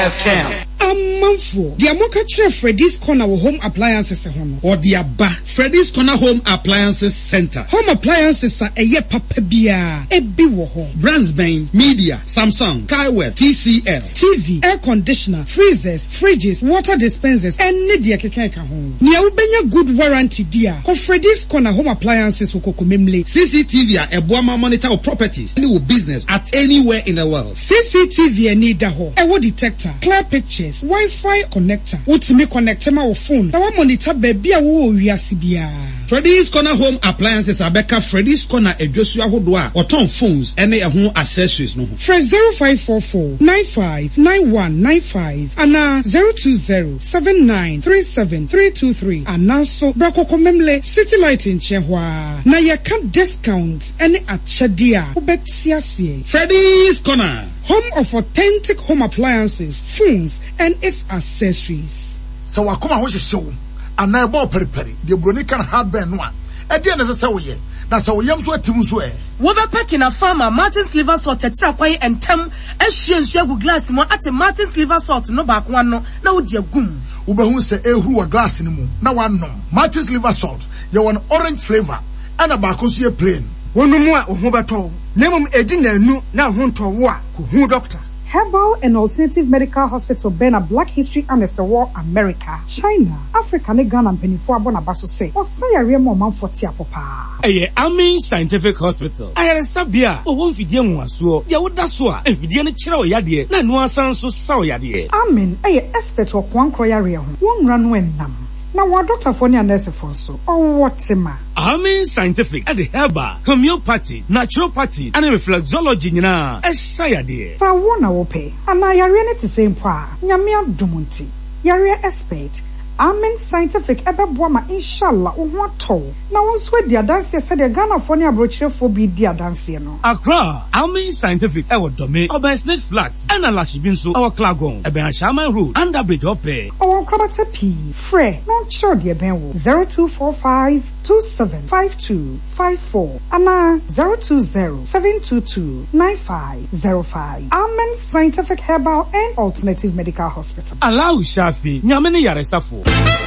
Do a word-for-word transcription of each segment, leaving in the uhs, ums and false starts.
F M. Amanfo, the Amoka Chef Freddy's Corner Home Appliances Home. Or the Abba Freddy's Corner Home Appliances Center. Home appliances are a ye papa bia, a biwo home. Brandsbane, Media, Samsung, Kaiweb, T C L, T V, air conditioner, freezers, fridges, water dispensers, and media kekeka home. Nia ubenya good warranty dia. Ko Freddy's Corner Home Appliances ukoko memle. C C T V a ebuama monitor of properties, any business at anywhere in the world. C C T V a need ho. Ewo detector, clear pictures, Wi-Fi connector. Utimi connector ma wo phone. Na wa monitor baby a wo wiase bia. Freddy's Corner Home Appliances abeka Freddy's Corner edwosu ahodo a oton phones ene ehun accessories no ho. Fresh zero five four four nine five nine one nine five ana zero two zero seven nine three seven three two three ana so brakoko memle City Light in Chehwa. Na ye can discount ene achade a obeti ase. Freddy's Corner, home of authentic home appliances, phones and its accessories. So wakoma ho hyehyɛ and na ebo periperi de broni kan hardware no a e de na se woye na se woyam so atim so e wo be pack na farmer Martin's liver salt tetira kwan entem ehwie nsu agu glass mo ate Martin's liver salt no ba ko no na wo de agum wo be hu se ehuru wa glass ni mu na wanom. Martin's liver salt ye won orange flavor and ba ko so ye plain wonu mu a ho beto na mum edi na anu na ho nto wo a ko hu doctor. Herbal and Alternative Medical Hospital Bena Black History and War America, China, Africa, ne Ghana, and Penifo Bonabaso say, or say a real moment for Tiapopa. Aye, Amin Scientific Hospital. I had a sabia, or one Fidian was so, Yawudaswa, and Fidian Chiro Yadi, na Nuasan so Sao Yadi. Amin, aye, expert or one croyaria, one run when nam. Now, what doctor for near nurse for so, or what sema? Amin Scientific at the herbal, homeopathy, naturopathy, and reflexology, na, as Sayadi. So, one I will pay, and I are in the same pa, Yamia Dumunti, Yaria expert. Amen Scientific ebe boama inshallah o ho to na wonso adi adanse se de Ghana for ne abrochirefo bi di adanse no. Accra Amen Scientific e wodome Oben Smith Flats and Lashibi nso our Klagon ebe Ashaman Road under bridge ope o kwabata p frɛ no sure de ben wo zero two four five two seven five two five four ana zero two zero seven two two nine five zero five. Amen Scientific Herbal and Alternative Medical Hospital. Allah Shafi nyame ne yaresafo.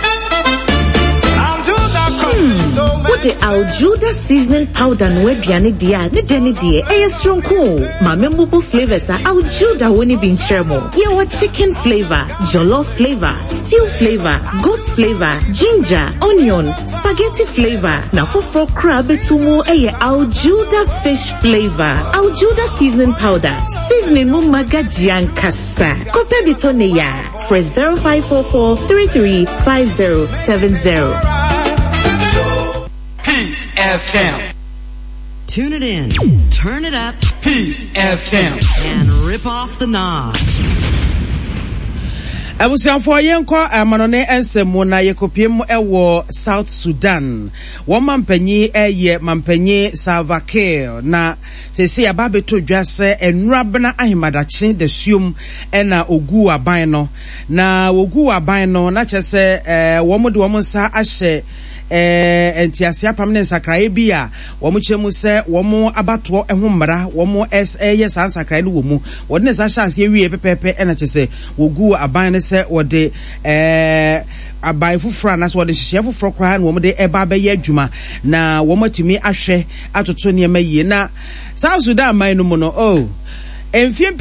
What the Aljuda seasoning powder no aduane dia ne deni die e yesronko ma membubu flavors are Aljuda woni bin cheremo ye what chicken flavor, jollof flavor, stew flavor, goat flavor, ginger, onion, spaghetti flavor na foforo crab etumo e Aljuda fish flavor. Aljuda seasoning powder seasoning mo magajian kasa kope bitone ya for zero five four four three three five zero seven zero. Peace F M. Tune it in, turn it up, Peace F M, and rip off the knob. Abusianfo yenko amanone ensemu na yekopiem ewo South Sudan. Wo mampanyi eye mampanyi Salva Kiir na sese ababeto dwase enurabna ahimadachi de suum ena ogu aban no na ogu aban no na chese eh wo mode wo nsa ahye eh entiasia pamne nsakrae bia wo mo chemu se wo mo abato eho mmara wo mo es eye san sakrae no wo mu wo de sa chance ewie pepepe ena chese ogu aban se wode eh abai fufura na so wode hihye fufura kra na wo de eba ba ye adwuma na wo matumi ahwe atoto ne ma yie na South Sudan man no mu no oh emfie